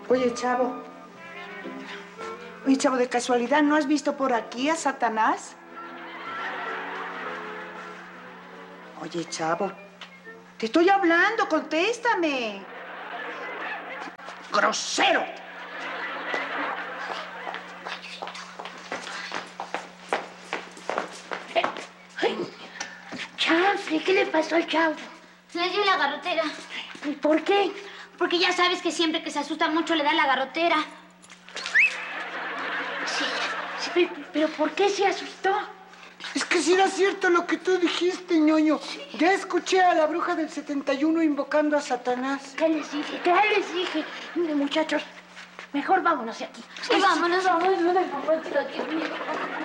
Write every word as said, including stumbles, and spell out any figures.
Oye, chavo. Oye, chavo, de casualidad, ¿no has visto por aquí a Satanás? Oye, chavo. Te estoy hablando, contéstame. ¡Grosero! Chanfle, ¿qué le pasó al chavo? Se le dio la garrotera. ¿Y por qué? Porque ya sabes que siempre que se asusta mucho le da la garrotera. Sí, sí, pero ¿por qué se asustó? Es que si era cierto lo que tú dijiste, ñoño. Ya escuché a la bruja del setenta y uno invocando a Satanás. ¿Qué les dije? ¿Qué les dije? Mire, muchachos, mejor vámonos de aquí. Sí, vámonos. Vámonos, vámonos, vámonos, Dios mío.